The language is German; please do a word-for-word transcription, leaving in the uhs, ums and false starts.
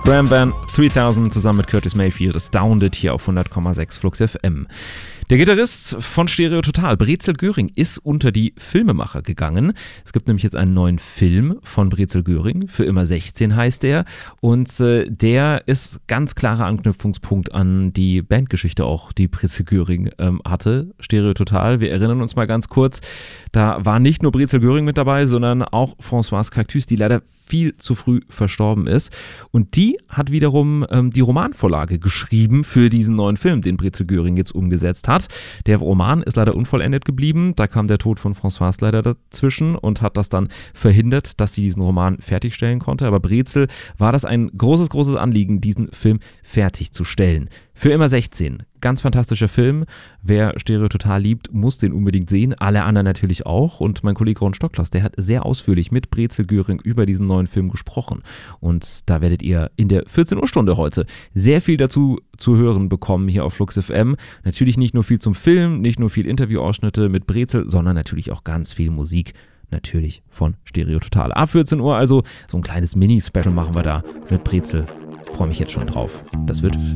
Graham Band dreitausend zusammen mit Curtis Mayfield, Astounded hier auf hundert Komma sechs Flux F M. Der Gitarrist von Stereo Total, Brezel Göring, ist unter die Filmemacher gegangen. Es gibt nämlich jetzt einen neuen Film von Brezel Göring, Für immer sechzehn heißt der. Und äh, der ist ganz klarer Anknüpfungspunkt an die Bandgeschichte auch, die Brezel Göring ähm, hatte. Stereo Total, wir erinnern uns mal ganz kurz, da war nicht nur Brezel Göring mit dabei, sondern auch Françoise Cactus, die leider viel zu früh verstorben ist. Und die hat wiederum ähm, die Romanvorlage geschrieben für diesen neuen Film, den Brezel Göring jetzt umgesetzt hat. Der Roman ist leider unvollendet geblieben. Da kam der Tod von Françoise leider dazwischen und hat das dann verhindert, dass sie diesen Roman fertigstellen konnte. Aber Brezel war das ein großes, großes Anliegen, diesen Film fertigzustellen. Für immer sechzehn. Ganz fantastischer Film. Wer Stereo Total liebt, muss den unbedingt sehen. Alle anderen natürlich auch. Und mein Kollege Ron Stocklas, der hat sehr ausführlich mit Brezel Göring über diesen neuen Film gesprochen. Und da werdet ihr in der vierzehn Uhr Stunde heute sehr viel dazu zu hören bekommen hier auf Flux F M. Natürlich nicht nur viel zum Film, nicht nur viel Interviewausschnitte mit Brezel, sondern natürlich auch ganz viel Musik. Natürlich von Stereo Total. Ab vierzehn Uhr also so ein kleines Mini-Special machen wir da mit Brezel. Freue mich jetzt schon drauf. Das wird